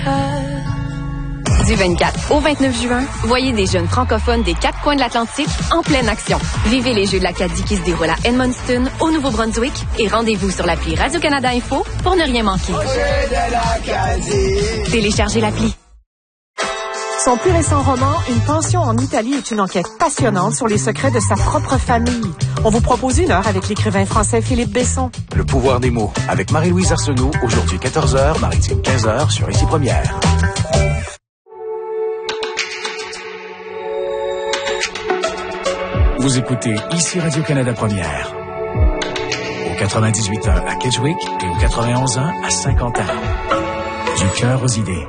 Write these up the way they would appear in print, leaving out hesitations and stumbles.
Du 24 au 29 juin, voyez des jeunes francophones des 4 coins de l'Atlantique en pleine action. Vivez les Jeux de l'Acadie qui se déroulent à Edmundston, au Nouveau-Brunswick, et rendez-vous sur l'appli Radio-Canada Info pour ne rien manquer. Téléchargez l'appli. Son plus récent roman, Une pension en Italie, est une enquête passionnante sur les secrets de sa propre famille. On vous propose 1 heure avec l'écrivain français Philippe Besson. Le pouvoir des mots, avec Marie-Louise Arsenault, aujourd'hui 14h, Maritime 15h sur Ici Première. Vous écoutez Ici Radio-Canada Première. Au 98.1 à Kedgewick et au 91.1 à Saint-Quentin. Du cœur aux idées.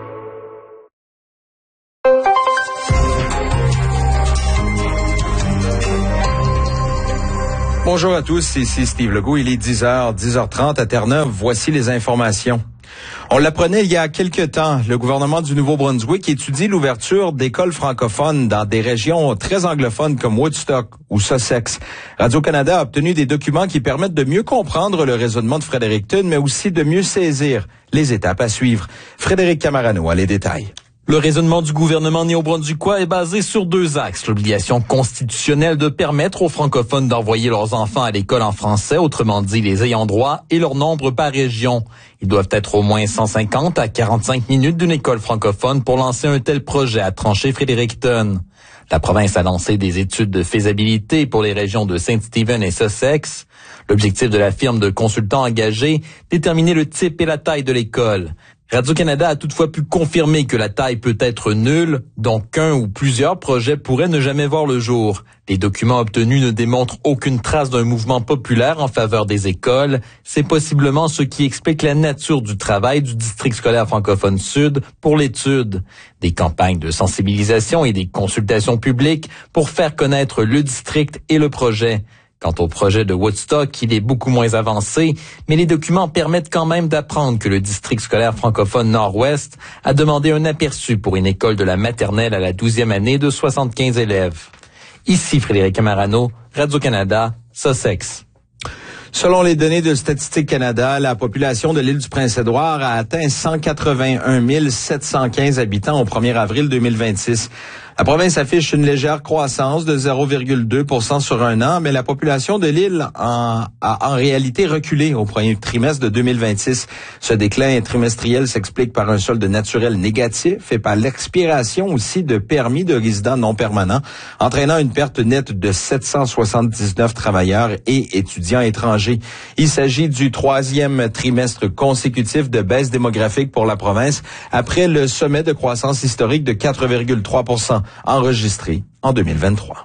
Bonjour à tous, ici Steve Legault. Il est 10h30 à Terre-Neuve. Voici les informations. On l'apprenait il y a quelque temps. Le gouvernement du Nouveau-Brunswick étudie l'ouverture d'écoles francophones dans des régions très anglophones comme Woodstock ou Sussex. Radio-Canada a obtenu des documents qui permettent de mieux comprendre le raisonnement de Fredericton, mais aussi de mieux saisir les étapes à suivre. Frédéric Camarano a les détails. Le raisonnement du gouvernement néo-brunswickois est basé sur 2 axes. L'obligation constitutionnelle de permettre aux francophones d'envoyer leurs enfants à l'école en français, autrement dit les ayants droit, et leur nombre par région. Ils doivent être au moins 150 à 45 minutes d'une école francophone pour lancer un tel projet, a tranché Fredericton. La province a lancé des études de faisabilité pour les régions de Saint-Stephen et Sussex. L'objectif de la firme de consultants engagés, déterminer le type et la taille de l'école. Radio-Canada a toutefois pu confirmer que la taille peut être nulle, donc un ou plusieurs projets pourraient ne jamais voir le jour. Les documents obtenus ne démontrent aucune trace d'un mouvement populaire en faveur des écoles. C'est possiblement ce qui explique la nature du travail du district scolaire francophone sud pour l'étude. Des campagnes de sensibilisation et des consultations publiques pour faire connaître le district et le projet. Quant au projet de Woodstock, il est beaucoup moins avancé, mais les documents permettent quand même d'apprendre que le district scolaire francophone Nord-Ouest a demandé un aperçu pour une école de la maternelle à la 12e année de 75 élèves. Ici Frédéric Camarano, Radio-Canada, Sussex. Selon les données de Statistique Canada, la population de l'île du Prince-Édouard a atteint 181 715 habitants au 1er avril 2026. La province affiche une légère croissance de 0,2% sur un an, mais la population de l'île a en réalité reculé au premier trimestre de 2026. Ce déclin trimestriel s'explique par un solde naturel négatif et par l'expiration aussi de permis de résidents non permanents, entraînant une perte nette de 779 travailleurs et étudiants étrangers. Il s'agit du 3e trimestre consécutif de baisse démographique pour la province après le sommet de croissance historique de 4,3%. Enregistré en 2023.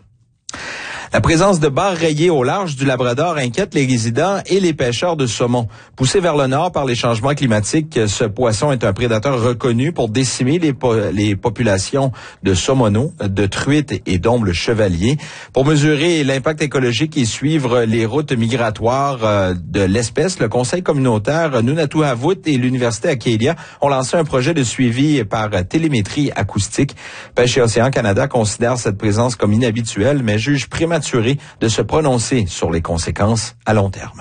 La présence de bars rayés au large du Labrador inquiète les résidents et les pêcheurs de saumon. Poussé vers le nord par les changements climatiques, ce poisson est un prédateur reconnu pour décimer les populations de saumoneaux, de truites et d'ombles chevaliers. Pour mesurer l'impact écologique et suivre les routes migratoires de l'espèce, le Conseil communautaire Nunatu-Avut et l'Université Acadia ont lancé un projet de suivi par télémétrie acoustique. Pêche et Océan Canada considère cette présence comme inhabituelle, mais juge prématuré de se prononcer sur les conséquences à long terme.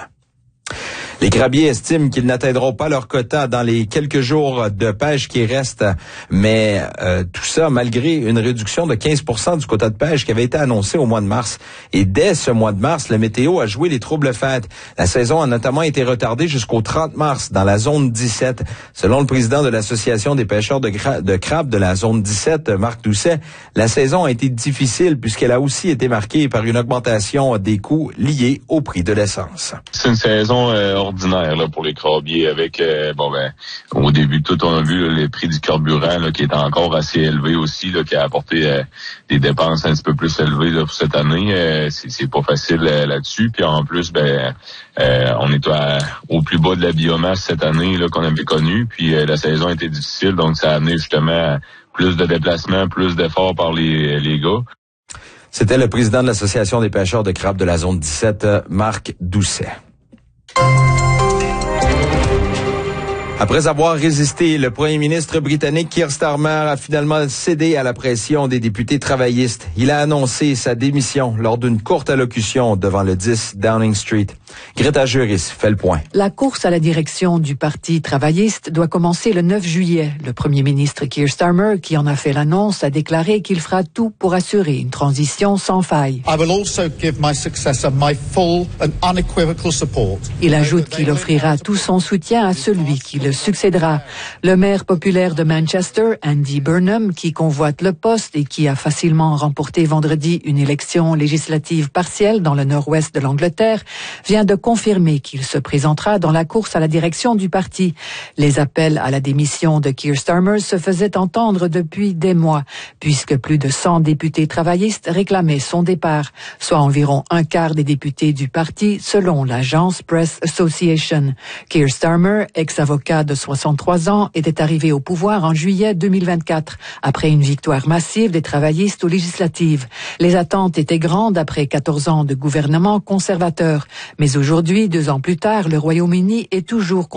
Les crabiers estiment qu'ils n'atteindront pas leur quota dans les quelques jours de pêche qui restent, mais tout ça malgré une réduction de 15% du quota de pêche qui avait été annoncé au mois de mars. Et dès ce mois de mars, le météo a joué les troubles fêtes. La saison a notamment été retardée jusqu'au 30 mars dans la zone 17. Selon le président de l'Association des pêcheurs de crabes de la zone 17, Marc Doucet, la saison a été difficile puisqu'elle a aussi été marquée par une augmentation des coûts liés au prix de l'essence. C'est une saison ordinaire là, pour les crabiers avec au début tout on a vu là, les prix du carburant là, qui est encore assez élevé aussi là, qui a apporté des dépenses un petit peu plus élevées là, pour cette année. C'est pas facile là-dessus. Puis en plus on est au plus bas de la biomasse cette année là, qu'on avait connu. Puis la saison était difficile, donc ça a amené justement plus de déplacements, plus d'efforts par les gars. C'était le président de l'Association des pêcheurs de crabes de la zone 17, Marc Doucet. Après avoir résisté, le premier ministre britannique Keir Starmer a finalement cédé à la pression des députés travaillistes. Il a annoncé sa démission lors d'une courte allocution devant le 10 Downing Street. Greta Juris fait le point. La course à la direction du Parti travailliste doit commencer le 9 juillet. Le premier ministre Keir Starmer, qui en a fait l'annonce, a déclaré qu'il fera tout pour assurer une transition sans faille. I will also give my successor my full and unequivocal support. Il ajoute qu'il offrira tout son soutien à celui qui le succédera. Le maire populaire de Manchester, Andy Burnham, qui convoite le poste et qui a facilement remporté vendredi une élection législative partielle dans le nord-ouest de l'Angleterre, vient de confirmer qu'il se présentera dans la course à la direction du parti. Les appels à la démission de Keir Starmer se faisaient entendre depuis des mois, puisque plus de 100 députés travaillistes réclamaient son départ, soit environ un quart des députés du parti, selon l'agence Press Association. Keir Starmer, ex-avocat de 63 ans, était arrivé au pouvoir en juillet 2024, après une victoire massive des travaillistes aux législatives. Les attentes étaient grandes après 14 ans de gouvernement conservateur. Mais aujourd'hui, 2 ans plus tard, le Royaume-Uni est toujours